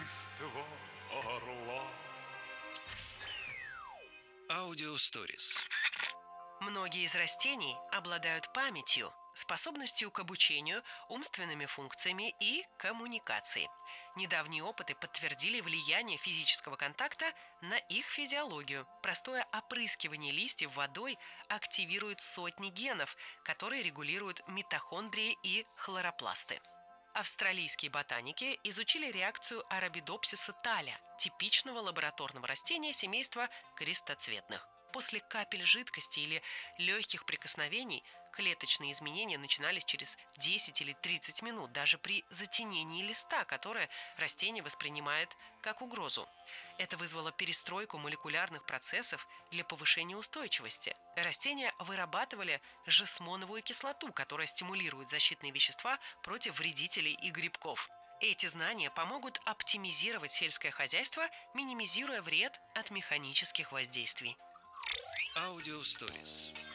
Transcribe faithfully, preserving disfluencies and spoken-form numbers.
качество орла. Аудиосторис. Многие из растений обладают памятью, способностью к обучению, умственными функциями и коммуникации. Недавние опыты подтвердили влияние физического контакта на их физиологию. Простое опрыскивание листьев водой активирует сотни генов, которые регулируют митохондрии и хлоропласты. Австралийские ботаники изучили реакцию арабидопсиса таля, типичного лабораторного растения семейства крестоцветных. После капель жидкости или легких прикосновений клеточные изменения начинались через десять или тридцать минут, даже при затенении листа, которое растение воспринимает как угрозу. Это вызвало перестройку молекулярных процессов для повышения устойчивости. Растения вырабатывали жесмоновую кислоту, которая стимулирует защитные вещества против вредителей и грибков. Эти знания помогут оптимизировать сельское хозяйство, минимизируя вред от механических воздействий. Аудиосторис.